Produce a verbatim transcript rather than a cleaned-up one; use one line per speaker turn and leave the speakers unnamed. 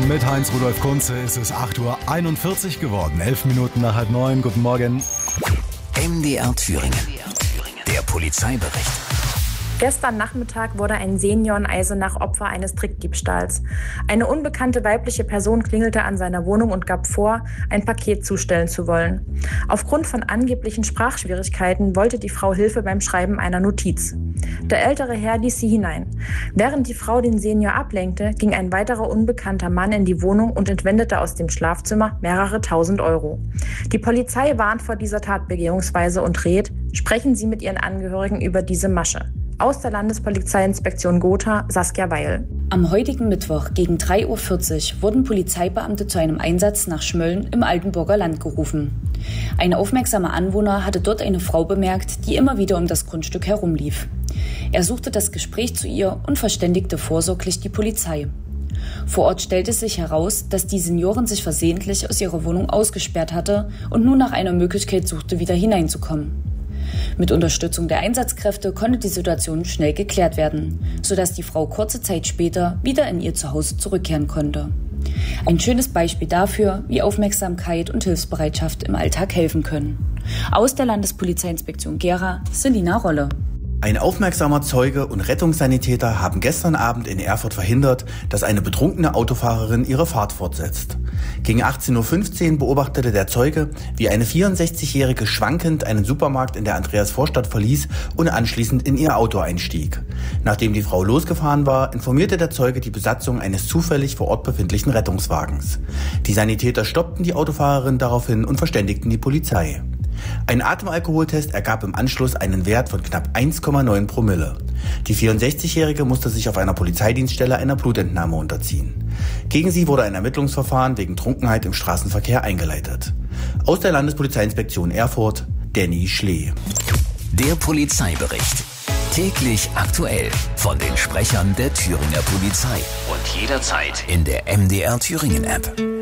Mit Heinz-Rudolf Kunze ist es acht Uhr einundvierzig geworden. Elf Minuten nach halb neun. Guten Morgen.
M D R Thüringen. Der Polizeibericht.
Gestern Nachmittag wurde ein Senior in Eisenach Opfer eines Trickdiebstahls. Eine unbekannte weibliche Person klingelte an seiner Wohnung und gab vor, ein Paket zustellen zu wollen. Aufgrund von angeblichen Sprachschwierigkeiten wollte die Frau Hilfe beim Schreiben einer Notiz. Der ältere Herr ließ sie hinein. Während die Frau den Senior ablenkte, ging ein weiterer unbekannter Mann in die Wohnung und entwendete aus dem Schlafzimmer mehrere tausend Euro. Die Polizei warnt vor dieser Tatbegehungsweise und rät, sprechen Sie mit Ihren Angehörigen über diese Masche. Aus der Landespolizeiinspektion Gotha, Saskia Weil.
Am heutigen Mittwoch gegen drei Uhr vierzig wurden Polizeibeamte zu einem Einsatz nach Schmölln im Altenburger Land gerufen. Ein aufmerksamer Anwohner hatte dort eine Frau bemerkt, die immer wieder um das Grundstück herumlief. Er suchte das Gespräch zu ihr und verständigte vorsorglich die Polizei. Vor Ort stellte sich heraus, dass die Seniorin sich versehentlich aus ihrer Wohnung ausgesperrt hatte und nun nach einer Möglichkeit suchte, wieder hineinzukommen. Mit Unterstützung der Einsatzkräfte konnte die Situation schnell geklärt werden, sodass die Frau kurze Zeit später wieder in ihr Zuhause zurückkehren konnte. Ein schönes Beispiel dafür, wie Aufmerksamkeit und Hilfsbereitschaft im Alltag helfen können. Aus der Landespolizeiinspektion Gera, Selina Rolle.
Ein aufmerksamer Zeuge und Rettungssanitäter haben gestern Abend in Erfurt verhindert, dass eine betrunkene Autofahrerin ihre Fahrt fortsetzt. Gegen achtzehn Uhr fünfzehn beobachtete der Zeuge, wie eine vierundsechzigjährige schwankend einen Supermarkt in der Andreasvorstadt verließ und anschließend in ihr Auto einstieg. Nachdem die Frau losgefahren war, informierte der Zeuge die Besatzung eines zufällig vor Ort befindlichen Rettungswagens. Die Sanitäter stoppten die Autofahrerin daraufhin und verständigten die Polizei. Ein Atemalkoholtest ergab im Anschluss einen Wert von knapp eins Komma neun Promille. Die vierundsechzigjährige musste sich auf einer Polizeidienststelle einer Blutentnahme unterziehen. Gegen sie wurde ein Ermittlungsverfahren wegen Trunkenheit im Straßenverkehr eingeleitet. Aus der Landespolizeiinspektion Erfurt, Danny Schlee.
Der Polizeibericht. Täglich aktuell von den Sprechern der Thüringer Polizei. Und jederzeit in der M D R Thüringen App.